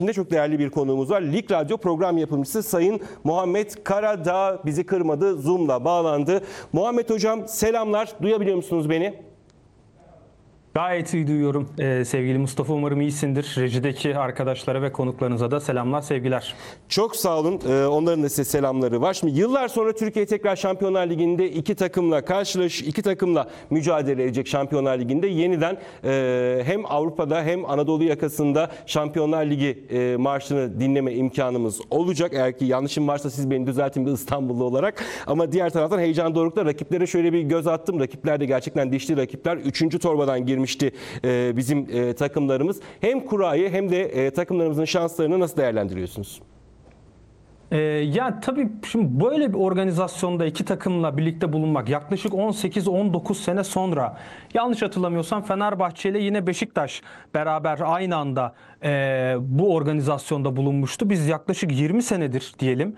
Şimdi çok değerli bir konuğumuz var. Lig Radyo program yapımcısı Sayın Muhammed Karadağ bizi kırmadı. Zoom'la bağlandı. Muhammed Hocam selamlar. Duyabiliyor musunuz beni? Gayet iyi duyuyorum sevgili Mustafa. Umarım iyisindir. Rejideki arkadaşlara ve konuklarınıza da selamlar, sevgiler. Çok sağ olun. Onların da size selamları var. Şimdi yıllar sonra Türkiye tekrar Şampiyonlar Ligi'nde iki takımla mücadele edecek Şampiyonlar Ligi'nde. Yeniden hem Avrupa'da hem Anadolu yakasında Şampiyonlar Ligi marşını dinleme imkanımız olacak. Eğer ki yanlışım varsa siz beni düzeltin bir İstanbullu olarak. Ama diğer taraftan heyecan dorukta rakiplere şöyle bir göz attım. Rakipler de gerçekten dişli rakipler. 3. torbadan girmişti bizim takımlarımız. Hem kurayı hem de takımlarımızın şanslarını nasıl değerlendiriyorsunuz? Ya tabii şimdi böyle bir organizasyonda iki takımla birlikte bulunmak yaklaşık 18-19 sene sonra, yanlış hatırlamıyorsam Fenerbahçe ile yine Beşiktaş beraber aynı anda bu organizasyonda bulunmuştu. Biz yaklaşık 20 senedir diyelim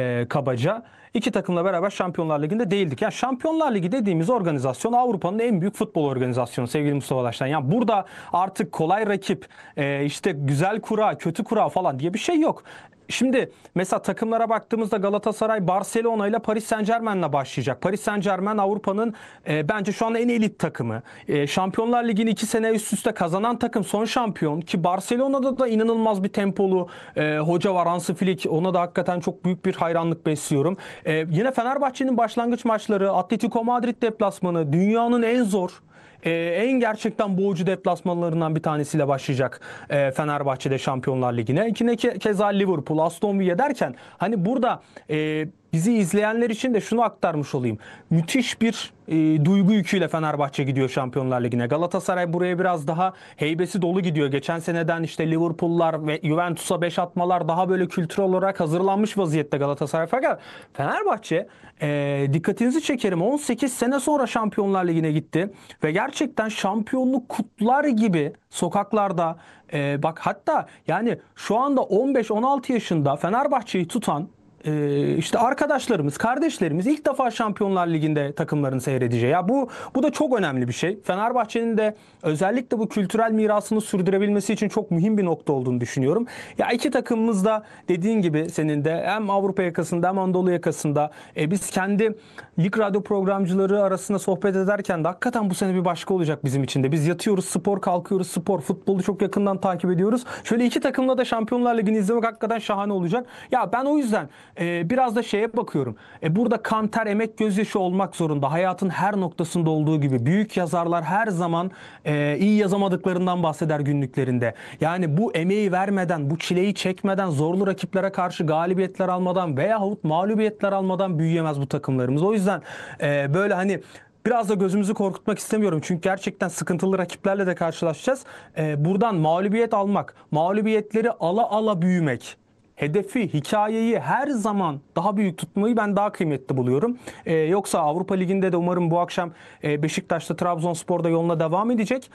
kabaca iki takımla beraber Şampiyonlar Ligi'nde değildik. Yani Şampiyonlar Ligi dediğimiz organizasyon Avrupa'nın en büyük futbol organizasyonu sevgili Mustafa Daş'tan. Yani burada artık kolay rakip, işte güzel kura, kötü kura falan diye bir şey yok. Şimdi mesela takımlara baktığımızda Galatasaray Barcelona ile Paris Saint-Germain'le başlayacak. Paris Saint-Germain Avrupa'nın bence şu an en elit takımı. Şampiyonlar Ligi'ni 2 sene üst üste kazanan takım, son şampiyon, ki Barcelona'da da inanılmaz bir tempolu hoca var, Hansi Flick. Ona da hakikaten çok büyük bir hayranlık besliyorum. Yine Fenerbahçe'nin başlangıç maçları, Atletico Madrid deplasmanı, dünyanın en zor, en gerçekten boğucu deplasmanlarından bir tanesiyle başlayacak Fenerbahçe'de Şampiyonlar Ligi'ne. Yine keza Liverpool, Aston Villa derken hani burada bizi izleyenler için de şunu aktarmış olayım. Müthiş bir duygu yüküyle Fenerbahçe gidiyor Şampiyonlar Ligi'ne. Galatasaray buraya biraz daha heybesi dolu gidiyor. Geçen seneden işte Liverpool'lar ve Juventus'a 5 atmalar, daha böyle kültürel olarak hazırlanmış vaziyette Galatasaray. Fakat Fenerbahçe, dikkatinizi çekerim, 18 sene sonra Şampiyonlar Ligi'ne gitti ve gerçekten şampiyonluk kutlar gibi sokaklarda, bak hatta yani şu anda 15-16 yaşında Fenerbahçe'yi tutan işte arkadaşlarımız, kardeşlerimiz ilk defa Şampiyonlar Ligi'nde takımlarını seyredeceği. Ya bu da çok önemli bir şey. Fenerbahçe'nin de özellikle bu kültürel mirasını sürdürebilmesi için çok mühim bir nokta olduğunu düşünüyorum. Ya iki takımımız da dediğin gibi senin de hem Avrupa yakasında hem Anadolu yakasında, biz kendi Lig Radyo programcıları arasında sohbet ederken de hakikaten bu sene bir başka olacak bizim için de. Biz yatıyoruz spor, kalkıyoruz spor. Futbolu çok yakından takip ediyoruz. Şöyle iki takımla da Şampiyonlar Ligi'ni izlemek hakikaten şahane olacak. Ya ben o yüzden biraz da şeye bakıyorum. Burada kan, ter, emek, gözyaşı olmak zorunda. Hayatın her noktasında olduğu gibi. Büyük yazarlar her zaman iyi yazamadıklarından bahseder günlüklerinde. Yani bu emeği vermeden, bu çileyi çekmeden, zorlu rakiplere karşı galibiyetler almadan veyahut mağlubiyetler almadan büyüyemez bu takımlarımız. O yüzden böyle hani biraz da gözümüzü korkutmak istemiyorum. Çünkü gerçekten sıkıntılı rakiplerle de karşılaşacağız. Buradan mağlubiyet almak, mağlubiyetleri ala ala büyümek, hedefi, hikayeyi her zaman daha büyük tutmayı ben daha kıymetli buluyorum. Yoksa Avrupa Ligi'nde de umarım bu akşam Beşiktaş'ta, Trabzonspor'da yoluna devam edecek.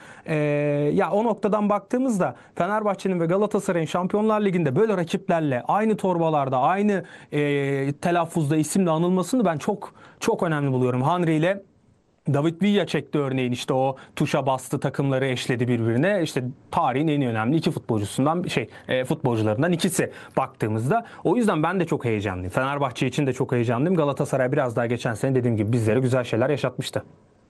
Ya o noktadan baktığımızda Fenerbahçe'nin ve Galatasaray'ın Şampiyonlar Ligi'nde böyle rakiplerle aynı torbalarda, aynı telaffuzda isimle anılmasını ben çok çok önemli buluyorum. Henry ile David Villa çekti örneğin, işte o tuşa bastı, takımları eşledi birbirine. İşte tarihin en önemli iki futbolcularından ikisi baktığımızda. O yüzden ben de çok heyecanlıyım. Fenerbahçe için de çok heyecanlıyım. Galatasaray biraz daha geçen sene dediğim gibi bizlere güzel şeyler yaşatmıştı.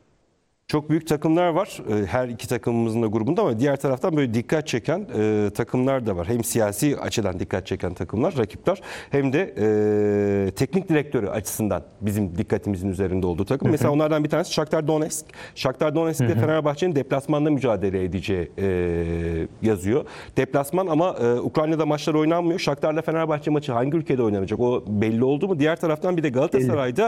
Çok büyük takımlar var her iki takımımızın da grubunda, ama diğer taraftan böyle dikkat çeken takımlar da var. Hem siyasi açıdan dikkat çeken takımlar, rakipler, hem de teknik direktörü açısından bizim dikkatimizin üzerinde olduğu takım. Mesela onlardan bir tanesi Shakhtar Donetsk. Shakhtar Donetsk ile Fenerbahçe'nin deplasmanda mücadele edeceği yazıyor. Deplasman, ama Ukrayna'da maçlar oynanmıyor. Shakhtar'la Fenerbahçe maçı hangi ülkede oynanacak o belli oldu mu? Diğer taraftan bir de Galatasaray'da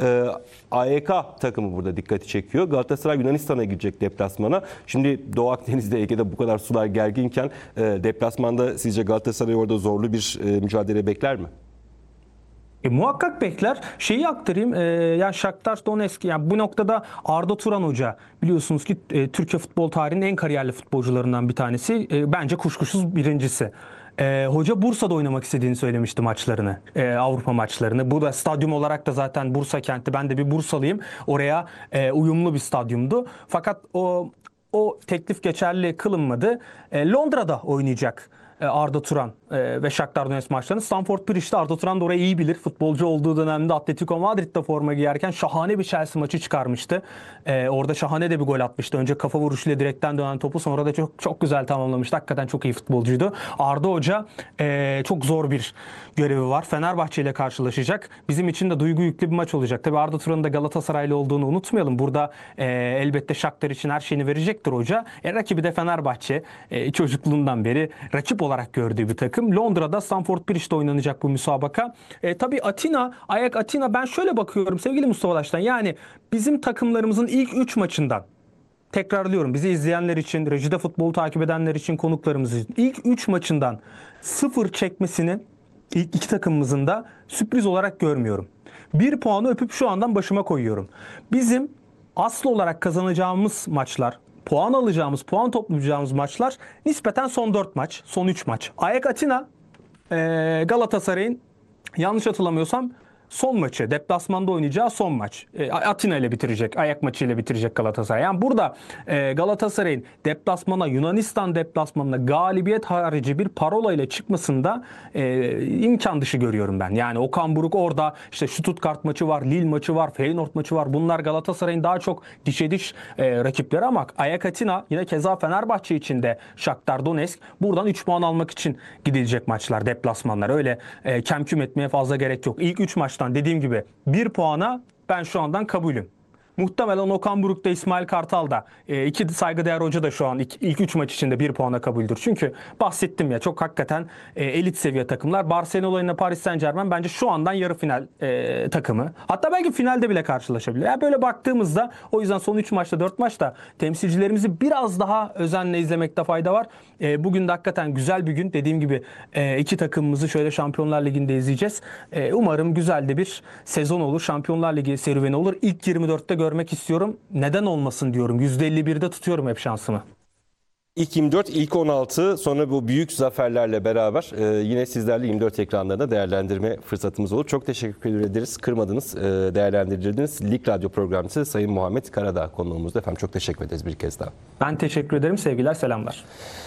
AEK takımı burada dikkati çekiyor. Galatasaray Yunanistan'a gidecek deplasmana. Şimdi Doğu Akdeniz'de, Ege'de bu kadar sular gerginken deplasmanda sizce Galatasaray orada zorlu bir mücadele bekler mi? Muhakkak bekler. Şeyi aktarayım. Yani Shakhtar Donetsk, yani bu noktada Arda Turan Hoca biliyorsunuz ki Türkiye futbol tarihinin en kariyerli futbolcularından bir tanesi. Bence kuşkusuz birincisi. Hoca Bursa'da oynamak istediğini söylemişti maçlarını, Avrupa maçlarını. Bu da stadyum olarak da zaten Bursa kenti. Ben de bir Bursalıyım. Oraya uyumlu bir stadyumdu. Fakat o teklif geçerli kılınmadı. Londra'da oynayacak Arda Turan ve Shakhtar Donetsk maçlarını. Stamford Bridge'de Arda Turan da orayı iyi bilir. Futbolcu olduğu dönemde Atletico Madrid'de forma giyerken şahane bir Chelsea maçı çıkarmıştı. Orada şahane de bir gol atmıştı. Önce kafa vuruşuyla direkten dönen topu sonra da çok güzel tamamlamıştı. Hakikaten çok iyi futbolcuydu. Arda Hoca çok zor bir görevi var. Fenerbahçe ile karşılaşacak. Bizim için de duygu yüklü bir maç olacak. Tabii Arda Turan'ın da Galatasaraylı olduğunu unutmayalım. Burada elbette Shakhtar için her şeyini verecektir hoca. Rakibi de Fenerbahçe. Çocukluğundan beri rakip olarak gördüğü bir takım. Londra'da Stamford Bridge'de oynanacak bu müsabaka. Tabii Ayak Atina, ben şöyle bakıyorum sevgili Mustafa Daş'tan. Yani bizim takımlarımızın ilk 3 maçından, tekrarlıyorum, bizi izleyenler için, rejide futbolu takip edenler için, konuklarımız için ilk 3 maçından 0 çekmesini ilk 2 takımımızın da sürpriz olarak görmüyorum. 1 puanı öpüp şu andan başıma koyuyorum. Bizim asıl olarak kazanacağımız maçlar, puan alacağımız, puan toplayacağımız maçlar nispeten son 4 maç, son 3 maç. Ayak Atina Galatasaray'ın, yanlış hatırlamıyorsam, son maçı, deplasmanda oynayacağı son maç. Atina ile bitirecek, ayak maçı ile bitirecek Galatasaray. Yani burada Galatasaray'ın deplasmana, Yunanistan deplasmanına galibiyet harici bir parola ile çıkmasında imkan dışı görüyorum ben. Yani Okan Buruk orada, işte Stuttgart maçı var, Lille maçı var, Feyenoord maçı var. Bunlar Galatasaray'ın daha çok dişe diş rakipleri ama Ayak Atina yine keza Fenerbahçe için de Shakhtar Donetsk, buradan 3 puan almak için gidilecek maçlar, deplasmanlar. Öyle kemküm etmeye fazla gerek yok. İlk 3 maçtan dediğim gibi 1 puana ben şu andan kabulüm. Muhtemelen Okan Buruk da, İsmail Kartal da, iki saygıdeğer hoca da şu an ilk 3 maç içinde 1 puana kabuldür. Çünkü bahsettim ya, çok hakikaten elit seviye takımlar. Barcelona ile Paris Saint-Germain bence şu andan yarı final takımı. Hatta belki finalde bile karşılaşabilir. Yani böyle baktığımızda, o yüzden son 3 maçta, 4 maçta temsilcilerimizi biraz daha özenle izlemekte fayda var. Bugün de hakikaten güzel bir gün. Dediğim gibi iki takımımızı şöyle Şampiyonlar Ligi'nde izleyeceğiz. Umarım güzel de bir sezon olur. Şampiyonlar Ligi serüveni olur. İlk 24'te görmek istiyorum. Neden olmasın diyorum. %51'de tutuyorum hep şansımı. İlk 24, ilk 16, sonra bu büyük zaferlerle beraber yine sizlerle 24 ekranlarında değerlendirme fırsatımız olur. Çok teşekkür ederiz. Kırmadınız, değerlendirdiniz. Lig Radyo programcısı Sayın Muhammed Karadağ konuğumuzda. Efendim çok teşekkür ederiz bir kez daha. Ben teşekkür ederim. Sevgiler, selamlar.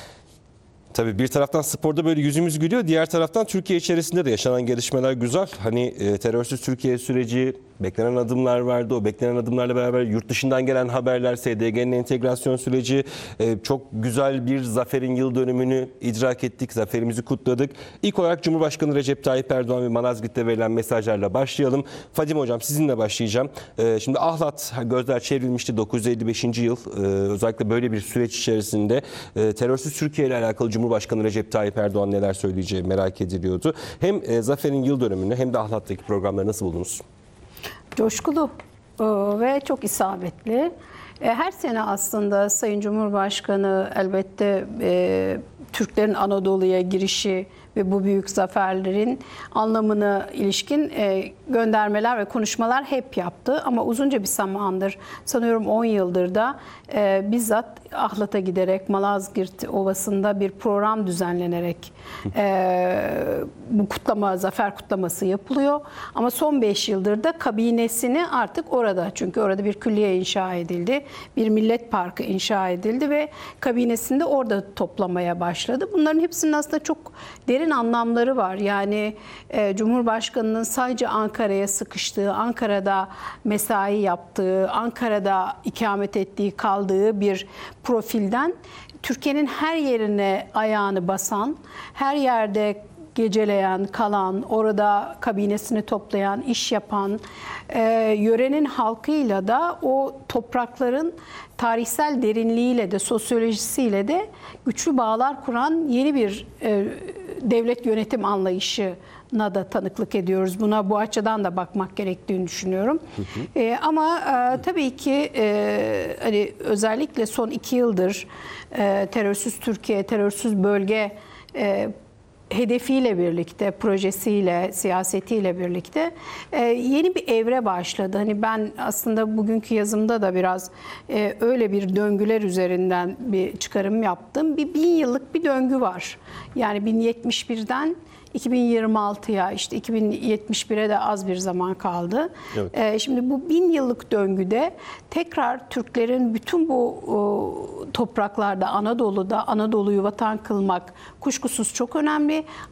Tabii bir taraftan sporda böyle yüzümüz gülüyor. Diğer taraftan Türkiye içerisinde de yaşanan gelişmeler güzel. Hani terörsüz Türkiye süreci, beklenen adımlar vardı. O beklenen adımlarla beraber yurt dışından gelen haberler, SDG'nin entegrasyon süreci, çok güzel bir zaferin yıl dönümünü idrak ettik. Zaferimizi kutladık. İlk olarak Cumhurbaşkanı Recep Tayyip Erdoğan ve Manazgirt'te verilen mesajlarla başlayalım. Fadime Hocam, sizinle başlayacağım. Şimdi Ahlat gözler çevrilmişti 955. yıl. Özellikle böyle bir süreç içerisinde terörsüz Türkiye ile alakalı Cumhurbaşkanı Recep Tayyip Erdoğan neler söyleyeceği merak ediliyordu. Hem zaferin yıl dönümünü hem de Ahlat'taki programları nasıl buldunuz? Coşkulu ve çok isabetli. Her sene aslında Sayın Cumhurbaşkanı elbette Türklerin Anadolu'ya girişi ve bu büyük zaferlerin anlamına ilişkin göndermeler ve konuşmalar hep yaptı. Ama uzunca bir zamandır, sanıyorum 10 yıldır da bizzat Ahlat'a giderek Malazgirt Ovası'nda bir program düzenlenerek bu zafer kutlaması yapılıyor. Ama son 5 yıldır da kabinesini artık orada, çünkü orada bir külliye inşa edildi, bir millet parkı inşa edildi ve kabinesini de orada toplamaya başladı. Bunların hepsinin aslında çok derin anlamları var. Yani Cumhurbaşkanı'nın sadece Ankara'ya sıkıştığı, Ankara'da mesai yaptığı, Ankara'da ikamet ettiği, kaldığı bir profilden Türkiye'nin her yerine ayağını basan, her yerde geceleyen, kalan, orada kabinesini toplayan, iş yapan, yörenin halkıyla da o toprakların tarihsel derinliğiyle de, sosyolojisiyle de güçlü bağlar kuran yeni bir devlet yönetim anlayışına da tanıklık ediyoruz. Buna bu açıdan da bakmak gerektiğini düşünüyorum. Ama tabii ki hani özellikle son 2 yıldır terörsüz Türkiye, terörsüz bölge hedefiyle birlikte, projesiyle, siyasetiyle birlikte yeni bir evre başladı. Hani ben aslında bugünkü yazımda da biraz öyle bir döngüler üzerinden bir çıkarım yaptım. Bir 1000 yıllık bir döngü var. Yani 1071'den 2026'ya, işte 2071'e de az bir zaman kaldı. Evet. Şimdi bu 1000 yıllık döngüde tekrar Türklerin bütün bu topraklarda, Anadolu'da Anadolu'yu vatan kılmak kuşkusuz çok önemli.